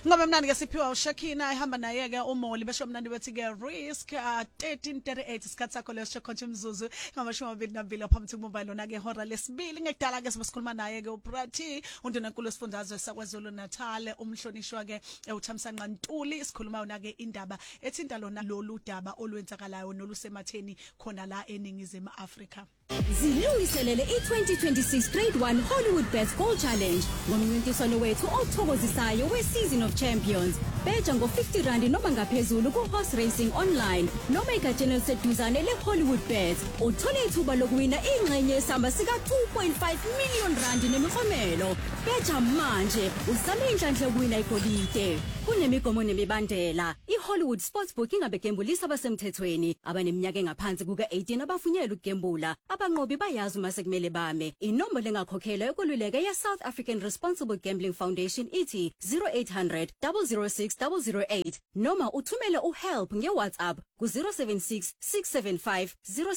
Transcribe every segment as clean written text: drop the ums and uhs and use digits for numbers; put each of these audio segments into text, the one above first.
Ngoba mnandi ke siphiwa uShakina ehamba naye ke uMoli besho mnandi bethi ke risk 13:38 isikhathi sakho lesho khonje umzuzu ngamashumi 22 laphambi kumba lona ke hora lesibili ngekudala ke sikhuluma naye ke uPrati undunankulu sifundazwe saKwaZulu Natal umhlonishwa ke uThamsanqa Ntuli sikhuluma una ke indaba ethinta lona lolu daba olwenzakalayo nolusematheni khona la eningizimu Afrika. Zilungiselele i-2026 Grade 1 Hollywood Bets Gold Challenge ngomncintiswano wethu othokozisayo we-Season of Champions. Beja ngo-R50 noma ngaphezulu ku-horse racing online noma egatsheni eliseduzane le-Hollywood Bets. Uthole ithuba lokuwina ingxenye yesamba sika-R2.5 million nemiklomelo. Beja manje usale inhlanhla yokuwina igolide. Kunemigomo nemibandela. I-Hollywood Sportsbook ingabegembulisa abasemthethweni abaneminyaka engaphansi kuka-18 abavunyelwe ukugembula. Abanqobi bayazi uma sekumele bame. Inombolo engakhokhelwa yokululeka ye-South African Responsible Gambling Foundation ithi 0800 006 008 noma uthumele uhelp nge-WhatsApp ku-076 675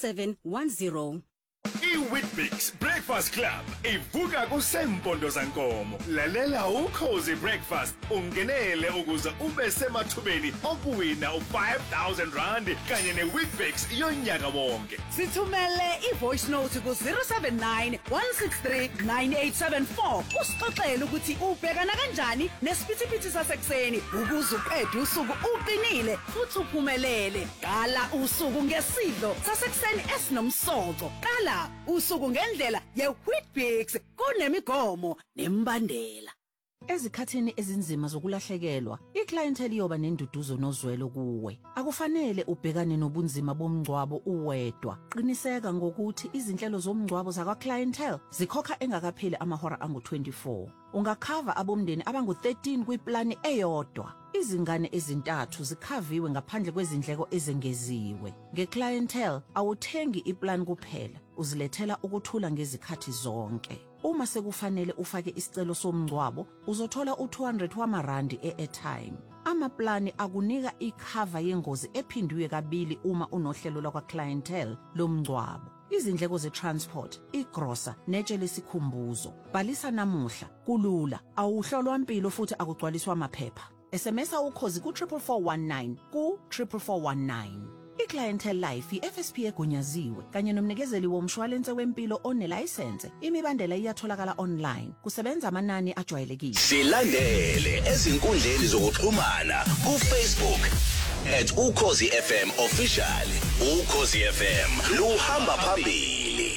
0710. iWheatBix Breakfast Club ivuka kusempondo zankomo. Lalela ukhozi breakfast ungenele ukuze ube semathubeni okuwina u5,000 kanye neWheatBix yonyaka wonke. Sithumele ivoice note ku 079 163 9874 usixoxele ukuthi ubhekana kanjani nesiphithiphithi sasekuseni ukuze uqede usuku uqinile futhi uphumelele. Qala usuku ngesidlo sasekuseni esinomsoco. Qala usuku ngendlela yeWheatBix kunemigomo nembandela. Ezikhathini ezinzima zokulahlekelwa, iclientele iyoba nenduduzo nozwelo kuwe. Akufanele ubhekane nobunzima bomngcwabo uwedwa. Qiniseka ngokuthi izinhlelo zomngcwabo zakwa-clientele zikhokha engakapheli amahora angu-24. Ungakhava abomndeni abangu-13 kwiplani eyodwa. Izingane ezintathu zikhaviwe ngaphandle kwezindleko ezengeziwe. Nge-clientele awuthengi iplan kuphela, uzilethela ukuthula ngezikhathi zonke. Uma sekufanele ufake isicelo somngcwabo, uzothola u200 wamarandi e-airtime. Amaplani akunika ikhava yengozi ephindwe kabili uma unohlelo lakwa-clientele lomngcwabo. Izindleko ze-transport, igrosa, netshe lesikhumbuzo. Bhalisa namuhla, kulula, awuhlolwa impilo futhi akugcwaliswa amaphepha. SMSa ukhozi ku-44419 ku-44419. I-Clientele Life i-FSP egunyaziwe kanye nomnikezeli womshwalense wempilo onelayisense. Imibandela iyatholakala online. Kusebenza amanani ajwayelekile. Silandele ezinkundleni zokuxhumana ku-Facebook @ukhozi FM official. Ukhozi FM luhamba phambili.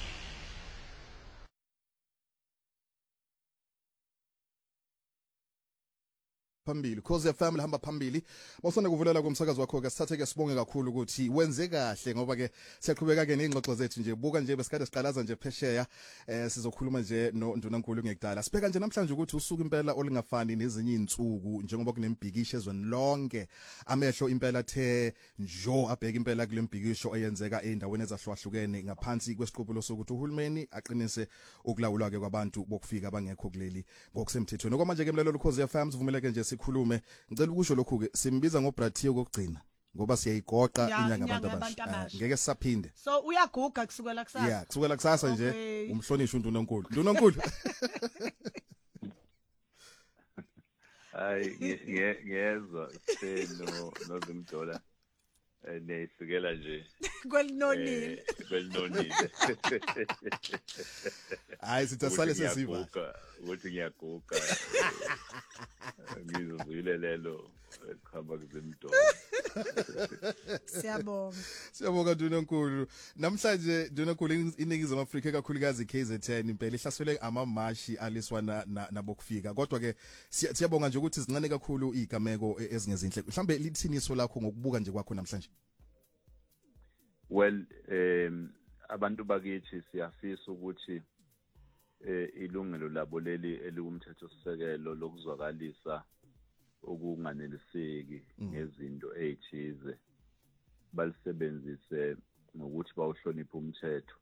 Phambili Khosi FM hamba phambili bosona kuvulela kumsakazo wakho ke sithathe ke sibonge kakhulu ukuthi wenze kahle ngoba ke siyaqhubeka ke nezingxoxo zethu nje buka nje besikade siqalaza nje phesheya sizokhuluma nje noNdunankulu ngekudala sibheka nje namhlanje ukuthi usuku impela olingafani nezinye izinsuku njengoba kunembhikisho ezweni lonke amehlo impela the njo abheka impela kule mbhikisho eyenzeka endaweni ezahlukahlukene ngaphansi kwesiqobulo sokuthi uhulumeni aqinise ukulawulwa ke kwabantu bokufika abangekho kuleli ngokusemthethweni okwamanje ke mlalelo Khosi FM sivumeleke nje sikhulume ngicela ukusho lokhu ke simbiza ngoBrathiyo kokugcina ngoba siyayigoqa inyanga abantu abasha ngeke sisaphinde So uyaguga kusukela kusasa Yeah kusukela kusasa nje umhlonishwa uNdunankulu Ay ngiyezwa noZimdola nesukela nje kwelinonile Hayi sithasale sesiva ukuthi ngiyaguga ngizozwile lelo khamba kuZimdola Siyabonga Ndunankulu namhlanje Ndunankulu iningizimu Afrika kakhulukazi KZN impela ihlaselwe amamashi aliswa nabokufika kodwa ke siyabonga nje ukuthi zincane kakhulu igameko ezingezinhle mhlambe lithiniso lakho ngokubuka nje kwakho namhlanje Well abantu bakithi siyafisa ukuthi ilungelo labo leli elikumthetho sisekelo lokuzwakalisa okunganeliseki ngezinto ezithize balisebenzise ngokuthi bawuhloniphe umthetho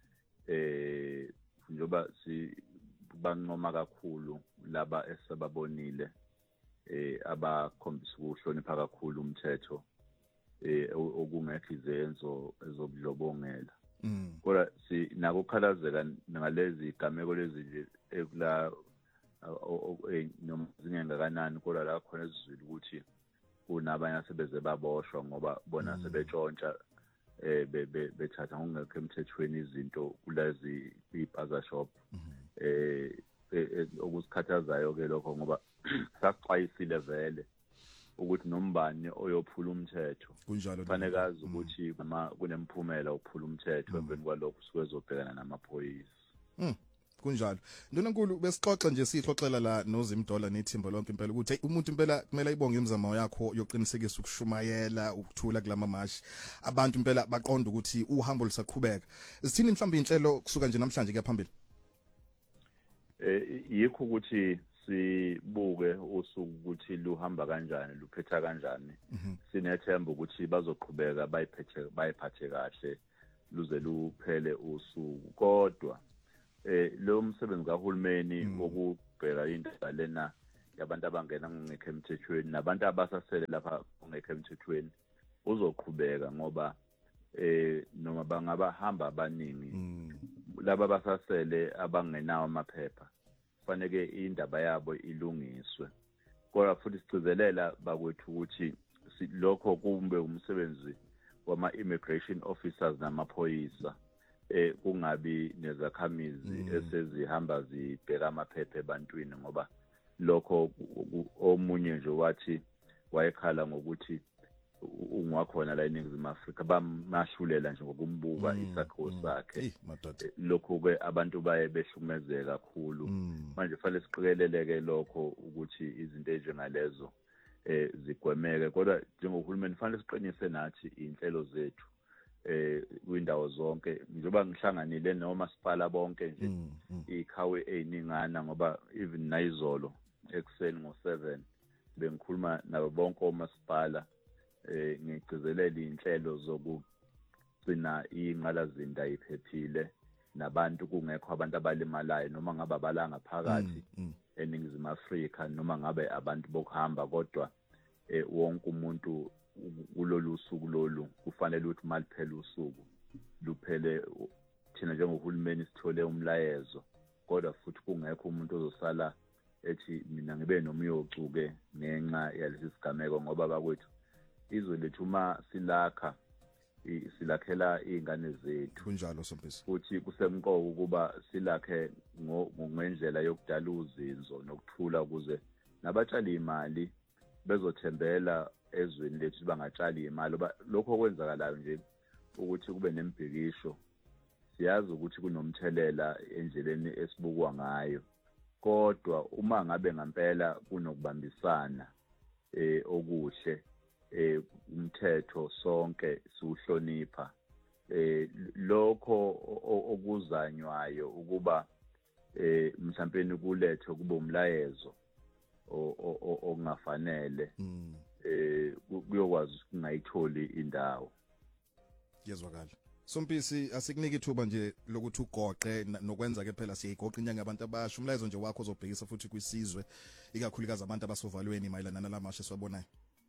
njoba banqoma kakhulu laba esababonile abakhombisa ukuhlonipha kakhulu umthetho okungekho izenzo ezobudlobongela kodwa sinakukhalazeka ngalezi igameko lezi nje ekula noma zingengakanani kodwa la khona esizwile ukuthi kunabanye asebeze baboshwa ngoba bona sebetshontsha bethatha ngokungekho emthethweni izinto kulezi ibazaar shop okusikhathazayo ke lokho ngoba saxwayisile vele ukuthi nombani oyophula umthetho kunjalo kufanele kazi ukuthi kunemphumela ukuphula umthetho emveni kwalokho usuke ezobhekana namaphoyisa kunjalo ndonankulu besixoxa nje sixoxela la noZimdola nethimba lonke impela ukuthi umuntu impela kumele ibonge imizamo yakho yokuqinisekisa ukushumayela ukuthula kulamamashi abantu impela baqonda ukuthi uhambo lusaqhubeka sithini mhlawumbe inhlelo kusuka nje namhlanje kuya phambili yikho ukuthi sibuke usuku ukuthi luhamba kanjani luphetha kanjani sinethemba ukuthi bazoqhubeka bayiphathe kahle luze luphele usuku kodwa lo msebenzi kahulumeni wokubheka indaba lena yabantu abangena ngekho emthethweni nabantu abasasele lapha ngekho emthethweni uzoqhubeka ngoba noma bangabahamba abaningi laba basasele abangenawo amaphepha kufanele indaba yabo ilungiswe kodwa futhi sigcizelela bakwethu ukuthi lokho kumbe umsebenzi wama-immigration officers namaphoyisa kungabi nezakhamizi esezihamba zibheka amaphepha ebantwini ngoba lokho omunye nje wathi wayekhala ngokuthi ungakhona la eNingizimu Afrika bamashulela nje ngokumbuka isakho sakhe lokho ke abantu baye behlukumezeka kakhulu manje kufanele siqikeleleke lokho ukuthi izinto ezinjengalezo zigwemeke kodwa njengohulumeni kufanele siqinise nathi inhlelo zethu kwindawo zonke njengoba ngihlanganile nomasipala bonke nje ikhawe eziningana ngoba even nayizolo ekseni ngo7 bengikhuluma nabo bonke omasipala ngigcizelela inhlelo zokugcina ingqalazinda iphephile nabantu kungekho abantu abalimalayo noma ngabe abalanga phakathi eNingizimu Afrika noma ngabe abantu bokuhamba kodwa wonke umuntu kulolu suku lolu kufanele ukuthi maliphele usuku luphele thina njengohulumeni sithole umlayezo kodwa futhi kungekho umuntu ozosala ethi mina ngibe nomyocuke ngenxa yalesi sigameko ngoba bakwethu izwe lethu uma silakhela izingane zethu kunjalo Sompisi futhi kusemqoka ukuba silakhe ngendlela yokudala uzinzo nokuthula ukuze nabatshali imali bezothembela ezweni lethu bangatshali imali lokho okwenzakalayo nje ukuthi kube nembhikisho siyazi ukuthi kunomthelela endleleni esibukwa ngayo kodwa uma ngabe ngempela kunokubambisana okuhle umthetho sonke siuhlonipha lokho okuzanywayo ukuba mhlawumbe kulethe kube umlayezo ongafanele kuyokwazi ukungayitholi indawo yezwakala Sompisi asikunike ithuba nje lokuthi ugoqe nokwenza ke phela siyayigoqa inyanga abantu abasha umlayezo nje wakho uzobhekisa futhi kwisizwe ikakhulukazi abantu abasovalweni mayelana nalamashe siwabonayo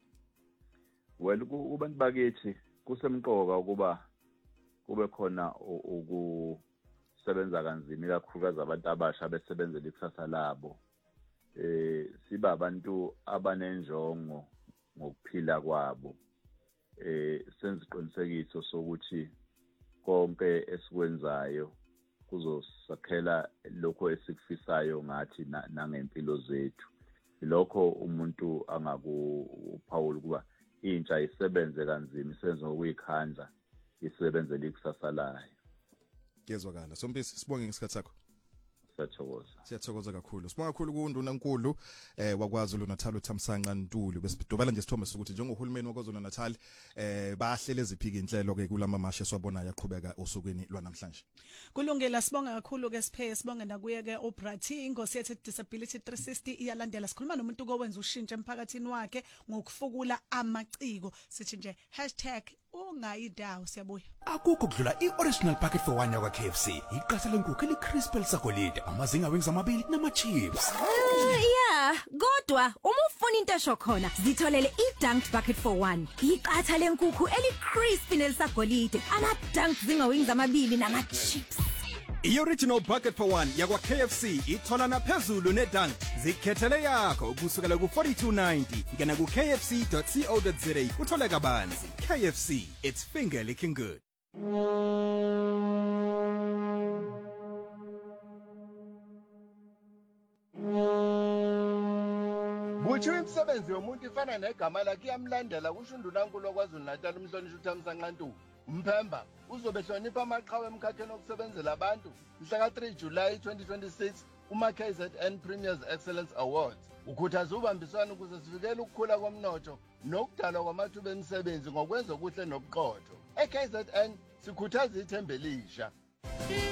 kubantu bakithi kusemqoka ukuba kube khona ukusebenza kanzima ikakhulukazi abantu abasha besebenzela ikusasa labo siba abantu abanenjongo ngokuphila kwabo senze iqinisekiso sokuthi konke esikwenzayo kuzosakhela lokho esikufisayo ngathi nangempilo zethu lokho umuntu angakuphawula kuba intsha isebenze kanzima isenze ngokuyikhandla isebenzele ikusasa layo kezwakala Sompisi sibonge ngesikhathi sakho siyathokoza kakhulu sibonga kakhulu kuNdunankulu waKwaZulu Natal uThamsanqa Ntuli besidobela nje sithombe sokuthi njengohulumeni waKwaZulu Natal bahlele ziphika inhlelo ke kulamamashe siwabonayo aqhubeka osukwini lwanamhlanje kulungela sibonga kakhulu ke siphe sibonga nakuye ke uBrati ingosi yethu Disability 360 iyalandela sikhuluma nomuntu owenza ushintsho emphakathini wakhe ngokufukula amaciko sithi nje #ungayidawo siyabuya akukho kudlula ioriginal packet for one yakwa KFC iqatha lenkukhu elicrispy lisagolide amazinga wings amabili nama chips yeah kodwa uma ufuna into esho khona zitholele idunked bucket for one iqatha lenkukhu elicrispy nelisagolide ama dunked zinga wings amabili nama chips I-original bucket for one yakwa KFC ithola naphezulu nedunk zikhethele yakho kusukela ku-42.90 ngena ku-kfc.co.za uthole kabanzi. KFC, it's finger licking good. Butsho imisebenzi yomuntu ifana negama lakhe iyamlandela kusho uNdunankulu okwaZulu Natal umhlonishwa uThamsanqa Ntuli. Mphemba uzobehlonipha amaqhawe emkhakheni okusebenzela abantu mhla ka-3 July 2026 kuma-KZN Premiers Excellence Awards. Ukhuthaza ubambiswano ukuze sivikele ukukhula komnotho nokudalwa kwamathuba emisebenzi ngokwenza okuhle nobuqotho. E-KZN sikhuthaza ithemba elisha.